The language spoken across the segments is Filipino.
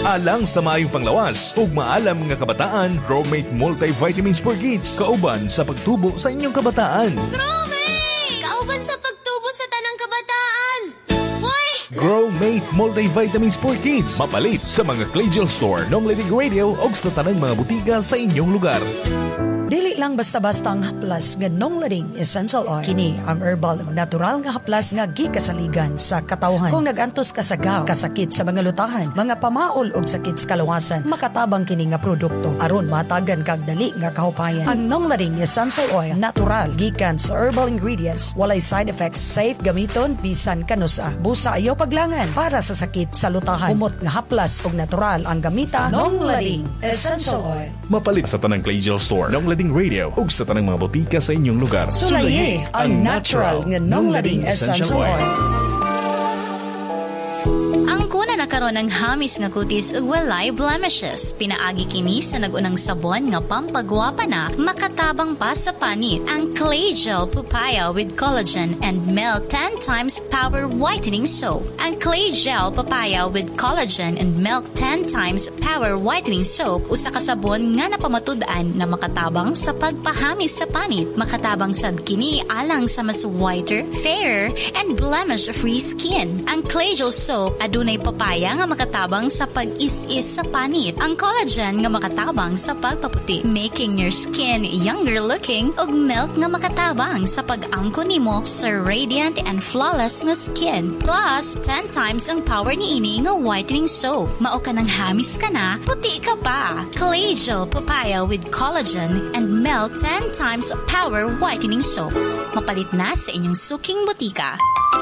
Alang sa maayong panglawas ug maalam mga kabataan, Growmate Multivitamins for Kids kauban sa pagtubo sa inyong kabataan. Growmate! Kauban sa pagtubo sa tanang kabataan. Hoy! Growmate Multivitamins for Kids mapalit sa mga Claygel Store, Nong Living Radio ug sa tanang mga butika sa inyong lugar. Dili lang basta-basta ang haplas nga Nonglading Essential Oil. Kini ang herbal natural nga haplas nga gikasaligan sa katawhan. Kung nagantos ka sa gaw, kasakit sa mga lutahan, mga pamaol og sakit sa kaluwasan, makatabang kini nga produkto aron matagan kag dali nga kahupayan. Ang Nonglading Essential Oil natural gikan sa herbal ingredients, walay side effects, safe gamiton bisan kanusa. Busa ayaw paglangan para sa sakit sa lutahan. Humot nga haplas og natural ang gamita. Nonglading Essential Oil. Mapalit sa tanang Claygel Store, Nong Living Radio ug sa tanang mga botika sa inyong lugar. Sulaye ang natural nga Nonglading Essential Oil. Ang kuna nakaroon ng hamis nga kutis ug walay blemishes. Pinaagi kini sa nagunang sabon nga pampagwapa na makatabang pa sa panit. Ang Claygel Papaya with Collagen and Milk 10 times Power Whitening Soap. Ang Claygel Papaya with Collagen and Milk 10 times Power Whitening Soap usa ka sabon nga napamatud-an na makatabang sa pagpahamis sa panit. Makatabang sad kini alang sa mas whiter, fairer, and blemish-free skin. Ang Claygel Soap adunay papaya nga makatabang sa pag-is-is sa panit. Ang collagen nga makatabang sa pagpaputi, making your skin younger looking, ug milk nga makatabang sa pag-angkon nimo sa radiant and flawless nga skin. Plus, 10 times ang power niini nga whitening soap. Mao ka nang hamis ka na, puti ka pa. Claygel Papaya with Collagen and Milk 10 times Power Whitening Soap. Mapalit na sa inyong suking butika.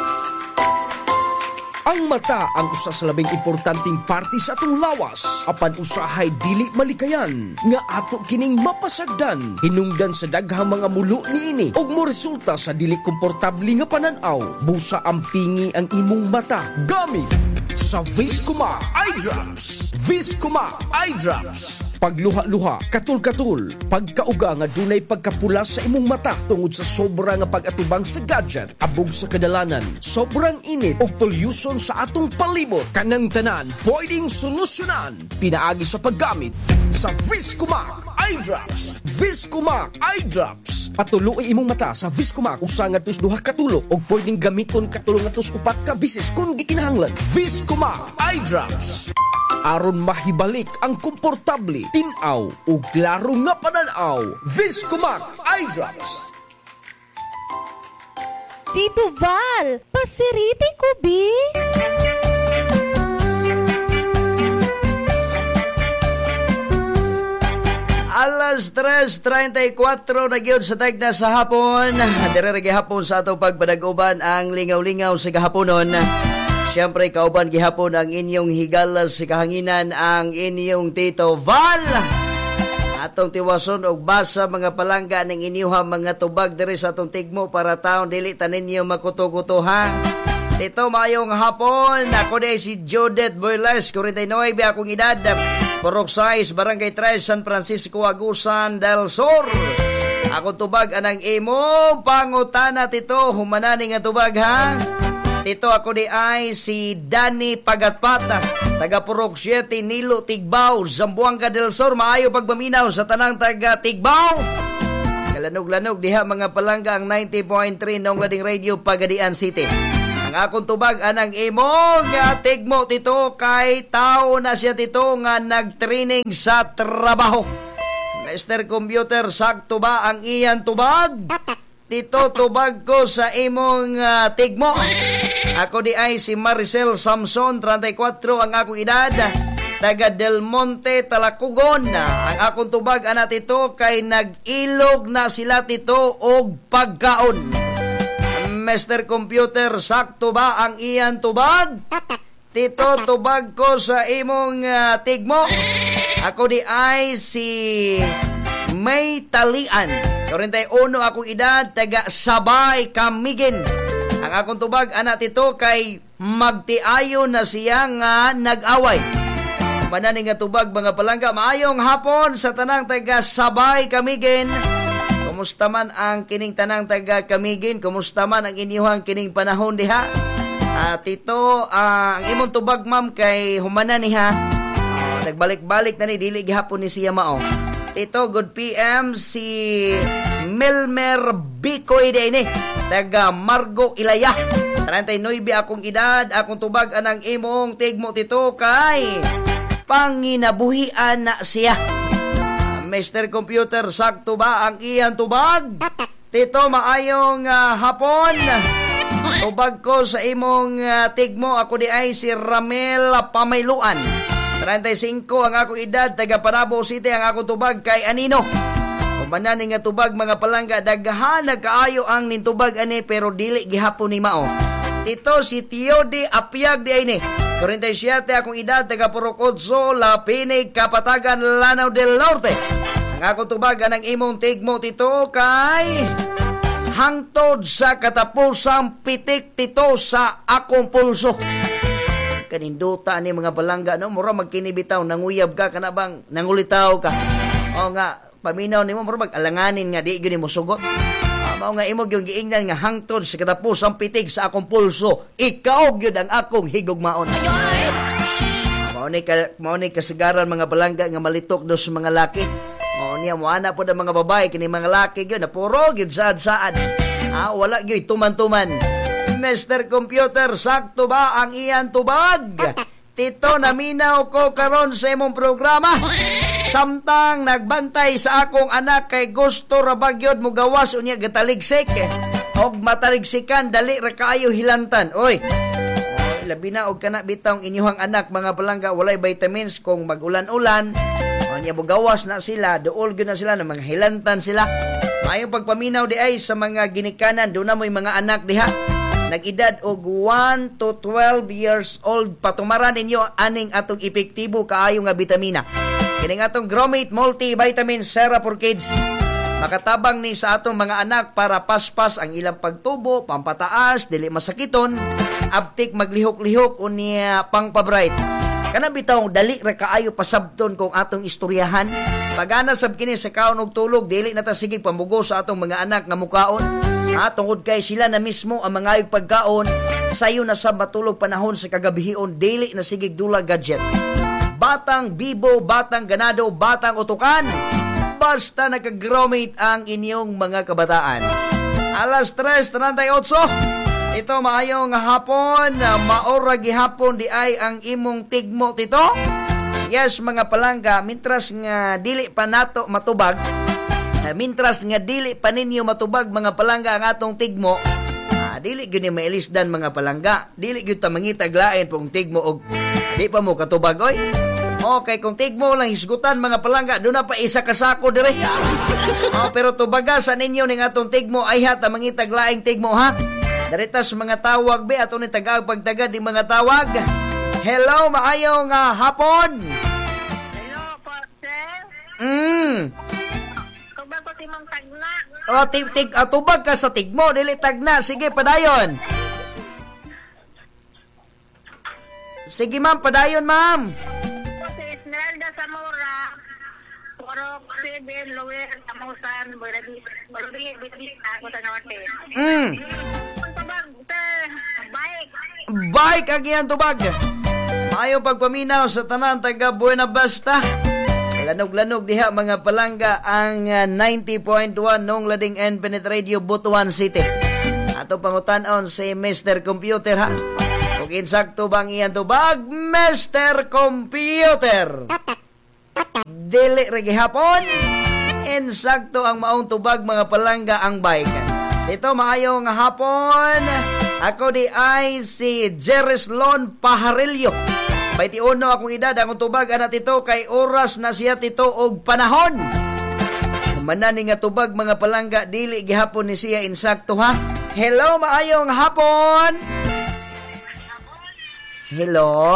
Ang mata ang usa sa labing importanteng parte sa atong lawas. Apan usahay dili malikayan nga ato kining mapasagdan. Hinungdan sa daghang mga mulo niini ug mo resulta sa dili komportable nga pananaw. Busa ang pingi ang imong mata gamit sa Viscoma Eye Drops. Viscoma Eye Drops. Pagluha-luha, katul-katul, pagkauga nga dunay pagkapula sa imong mata tungod sa sobra nga pag-atubang sa gadget, abog sa kadalanan, sobrang init o pollution sa atong palibot. Kanang tanan, pwedeng solusyonan. Pinaagi sa paggamit sa Viscoma Eye Drops. Viscoma Eye Drops. Patuloy imong mata sa Viscoma usa nga tus duha ka tulo o pwedeng gamiton katulong nga tus upat ka bisis kung gikinahanglan. Viscoma Eye Drops. Aron mahibalik ang komportable, tinaw o klaro nga pananaw. Viscomac Eye Drops. Tito Val, pasiriti ko, bi? Alas 3:34 na gyud sa tagna sa hapon. Dire hapon sa atong pagpadaguban ang lingaw-lingaw sa gahaponon. Siyempre, kauban gihapon ang inyong higala sa kahanginan, ang inyong Tito Val. Atong tiwason og basa mga palangga ng inyuha mga tubag diri sa atong tigmo para taon dili tanin ninyo makuto-kuto ha. Tito, mayong hapon. Ako day si Judith Boyles, 49 akong edad. Purok 6, Barangay 3, San Francisco, Agusan del Sur. Ako tubag anang imo pangutana, Tito. Humanani nga tubag ha. Tito, ako di ay si Danny Pagatpata, taga Purok 7, Nilo, Tigbaw, Zamboanga del Sur. Maayo pagbaminaw sa tanang taga Tigbaw. Kalanog-lanog diha mga palangga ang 90.3 Nonglading Radio, Pagadian City. Ang akong tubag anang imo nga tigmo, Tito, kay tao na siya, Tito, nga nagtraining sa trabaho. Mr. Computer, sakto ba ang iyan tubag? Tito, tubag ko sa imong tigmo. Ako di ay si Maricel Samson, 34 ang akong edad, taga Del Monte, Talacugon. Ang akong tubag ana, Tito, kay nag-ilog na sila, Tito, og pagkaon. Mr. Computer, sakto ba ang iyan tubag? Tito, tubag ko sa imong tigmo. Ako di ay si May Talian, 41 akong edad, taga Sabay, Camiguin. Ang akong tubag, anak, Tito, kay magtiayo na siya nga nag-away. Manani nga tubag, mga palangga, maayong hapon sa tanang taga Sabay, Camiguin. Kumusta man ang kining tanang taga Camiguin? Kumusta man ang inyuhang kining panahon diha? Tito, ang imong tubag, ma'am, kay humana niha. Nagbalik-balik na ni dili gihapon ni siya mao. Ito, good PM, si Milmer Bicoy din eh. Taga Margo, Ilaya. 39 akong edad, akong tubag anang imong tigmo tito kay panginabuhian na siya. Mr. Computer, sakto ba ang iyang tubag? Tito, maayong hapon. Tubag ko sa imong tigmo, ako di ay si Ramel Pamayluan. 35 ang akong edad, taga Panabo City ang akong tubag kay Anino. Kumanani nga tubag mga palangga, daghan nagkaayo ang nintubag ani pero dili gihapon ni mao. Ito si Tiodi Apiag di ay ni. 47 akong edad, taga Purocotso, Lapinig, Kapatagan, Lanao del Norte. Ang akong tubag anang imong tigmo tito kay hangtod sa katapusang pitik tito sa akong pulso. Kaninduta ni mga balangga, no? Mura magkinibitaw, nanguyab ka, kanabang nangulitaw ka. O nga, paminaw ni mo, mura mag-alanganin nga, di yun mo sugot. Mao nga imog yung giingnan nga hangtod sa katapusang pitig sa akong pulso. Ikaw yun ang akong higugmaon. Mao ni kasagaran mga balangga nga malitok dos mga laki. Mao niya mo ana po ang mga babae kini mga laki gyud na puro gyud saad-saad. Wala gyud tuman-tuman. Mr. Computer, sakto ba ang iyan tubag? Tito, naminaw ko karon sa imong programa. Samtang nagbantay sa akong anak kay gusto ra bagyod mo gawas unya gataligsik. Og mataligsikan dali ra kaayo hilantan. Oy. Labi na og kana bitong inyuhang anak mga palangga walay vitamins kung magulan-ulan. Unya mo gawas na sila, duol gyud na sila ng mga hilantan sila. Maayong pagpaminaw di ay sa mga ginikanan do na mo'y mga anak diha. Nag-edad og 1 to 12 years old patumaran ninyo aning atong epektibo kaayo nga bitamina. Kining atong Gromate Multivitamin Sera for Kids. Makatabang ni sa atong mga anak para paspas ang ilang pagtubo, pampataas, dili masakiton, abtik maglihok-lihok unya pangpabright. Kana bitaw dali ra kaayo pasabton kung atong istoryahan. Pagana sab kini sa kaon og tulog, dili na ta sige pamugo sa atong mga anak nga mukaon. Tungod kay sila na mismo ang mga pagkaon, sayo na sa matulog panahon sa kagabihion, dili na sigig dula gadget. Batang bibo, batang ganado, batang utukan, basta nakagromate ang inyong mga kabataan. Alas 3:38, ito maayong hapon, maora gihapon di ay ang imong tigmo tito. Yes mga palangga, mintras nga dili pa nato matubag, mintras nga dili pa ninyo matubag mga palangga ang atong tigmo, dili gyud ni mailisdan mga palangga, dili gyud ta mangitag lain pong tigmo og di pa mo katubag oy. Okay, kung tigmo lang hisgutan mga palangga, doon na pa isa kasako dire. Pero tubagasan ninyo ning atong tigmo ay ha ta mangitag laing tigmo ha. Daritas mga tawag be ato ni tagag pagtagad di mga tawag. Hello, maayong hapon. Hello po, sir. Tubag ko timang tagna. Tubag ka sa tigmo, dili tagna. Sige, padayon. Sige, ma'am, padayon, ma'am. Si Esmeralda Zamora, Porok, Sibin, Luwer, Tamusan, Borbi, Bitlita, Kota Norte. Tubag, sir. Bike ang iyang tubag. Maayong pagpaminaw sa tanan taga Buena Basta. Lanog-lanog diha mga palangga ang 90.1 nung Lading Infinite Radio Butuan City. Ato pangutan-on si Mr. Computer ha. Kung insakto bang iyang tubag, Mr. Computer. Dili ra gihapon. Insakto ang maong tubag mga palangga ang bike. Ito maayong hapon. Ako di ay si Jereslon Pajarillo. 21 akong edad, akong tubag anak tito kay oras na siya tito og panahon. Manani nga tubag mga palangga, dili gihapon ni siya insakto ha. Hello, maayong hapon. Hello?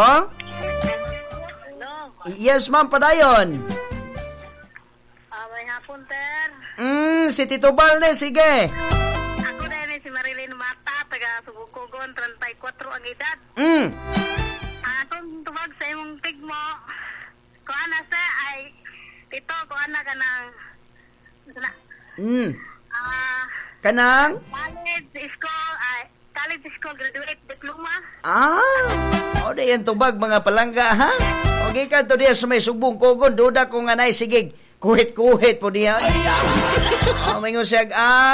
Yes, ma'am, padayon. May hapon, sir. Si Tito Balne, sige. Ako din si Marilyn Mata, taga Subukugon, 34 ang edad. Atong tubag sa imong tigmo, kung ana sa ay, tito, kung ana ka ng, Kanang? College school, graduate diploma. O na yan tubag mga palangga ha. O gikan to diya sa may Sugbong Kogon, duda ko nga nay sigig kuhit-kuhit po diya. Mingon siya,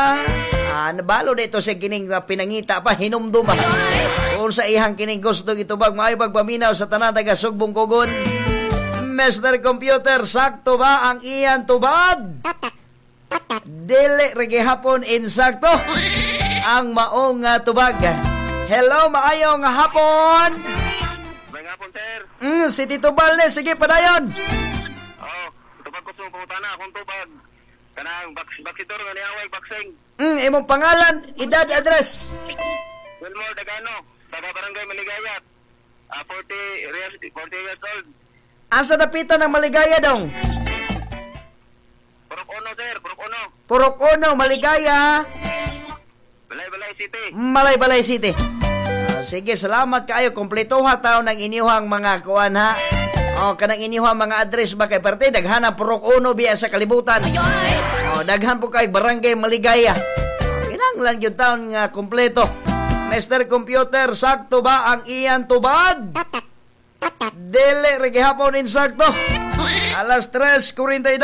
nabalo dito siya kining pinangita pa, hinumdum ba? Kung sa ihang kining gusto itubag, maayo pagpaminaw sa tanan taga Sugbong Kogon. Mr. Computer, sakto ba ang iyan tubag? Dili regihapon insakto ang maong tubag. Hello, maayong hapon. May hapon, sir. Si Tito Balne, sige padayon. Tubag ko sa pangutana, akong tubag. Kanang baksidor nga niaway, baksing. Imong pangalan, edad, address. Wilmore Dagano, taga Barangay Maligayat. 40 years old. Asa napitan ng Maligaya dong? Purok Uno, sir. Purok Uno. Purok Uno, Maligaya. Balay City. Balay City. Sige, salamat kayo. Kompleto ha tao ng inyong mga kuan ha. Kanang inyong mga address ba kay parte daghan ang Purok Uno biya sa kalibutan. Daghan po kay Barangay Maligaya. Kinahanglan gyud taon nga kompleto. Mr. Computer, sakto ba ang iyan tubag? Dili regihapon insakto. Alas 3:42.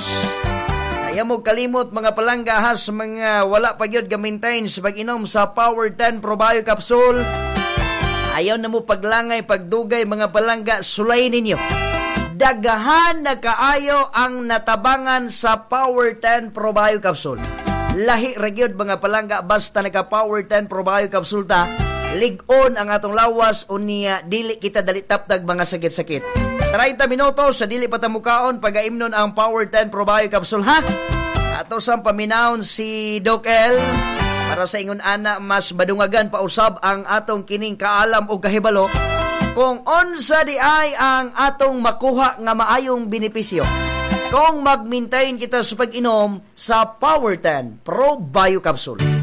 Ayaw mo kalimot mga palanggahas, mga wala pa yun gamintain sa pag-inom sa Power 10 Probio Capsule. Ayaw na mo paglangay, pagdugay mga palangga, sulay ninyo. Dagahan na kaayo ang natabangan sa Power 10 Probio Capsule. Lahi ragyod mga palangga, basta naka Power 10 Probio Capsule ta, lig-on ang atong lawas o niya dili kita dalitaptag mga sakit-sakit. 30 minutos sa dili patamukaon pagaimnon ang Power 10 Probio Capsule ha. Ato sang paminawon si Doc L para sa ingon ana mas badungagan pausab ang atong kining kaalam o kahibalo kung unsa di ay ang atong makuha nga maayong benepisyo kung mag-maintain kita sa pag-inom sa Power 10 Probio Capsule.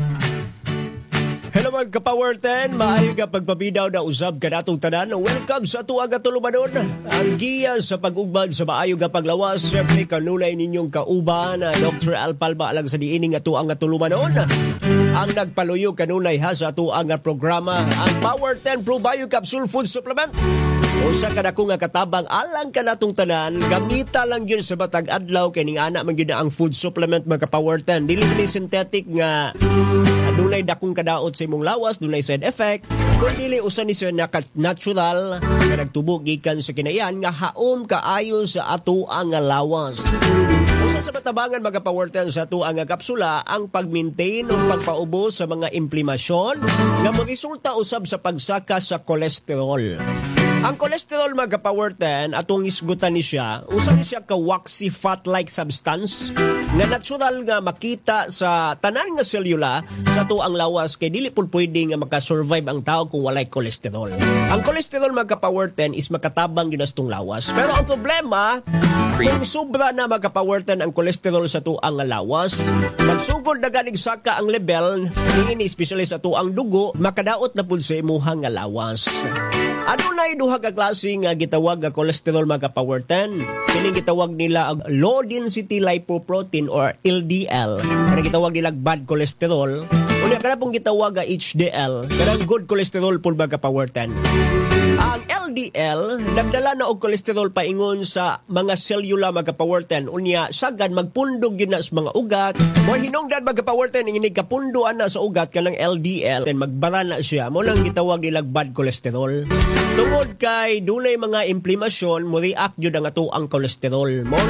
Hello mga ka-Power 10, maayo ka pagpabidaw na usab ka natong tanan. Welcome sa tuwa nga tulumanon. Ang giya sa pag-ugban sa maayo ka paglawas, siyempre kanunay ninyong kauban, Dr. Al Palma alang sa diining nga tuwa nga tulumanon. Ang nagpaluyo kanunay ha sa tuwa nga programa, ang Power 10 Probio Capsule Food Supplement. Usa ka na kung nga katabang alang ka natong tanan, gamita lang yun sa batag adlaw, kining ana man gyud ang food supplement mga Power 10. Dili ni synthetic nga dunay dakong kadaot sa imong lawas, dunay side effect. Kung dili usa ni siya natural nga nagtubo gikan sa kinayan nga haom kaayo sa ato ang lawas. Usa sa matabangan mga Power 10 sa ato ang kapsula ang pag-maintain o pagpaubos sa mga inflamasyon nga magresulta usab sa pagsaka sa kolesterol. Ang kolesterol mga Power 10 atong isgutan ni siya, usa ni siya ka waxy fat-like substance nga natural nga makita sa tanan nga selula sa tuang lawas kay dili pud pwede nga makasurvive ang tao kung walay kolesterol. Ang kolesterol mga Power 10 is makatabang ginastong lawas. Pero ang problema, kung sobra na mga Power 10 ang kolesterol sa tuang lawas, magsugod na ganig saka ang level niini especially sa tuang dugo, makadaot na pud sa imuhang nga lawas. Ano na duha ka klase nga gitawag nga cholesterol mga Power 10? Kining gitawag nila ang low density lipoprotein or LDL. Kanang gitawag nila bad cholesterol. Unya kana pong gitawag nga HDL, kanang good cholesterol pud mga Power 10. Ang LDL nagdala na og cholesterol paingon sa mga selula mga Power 10. Unya sagad magpundog gyud na sa mga ugat. Mo hinungdan mga Power 10 ini kapunduan na sa ugat kanang LDL, then magbara na siya. Mo lang gitawag nila bad cholesterol. Tungod kay dunay mga inflamasyon, mo react jud ang ato ang kolesterol. Mo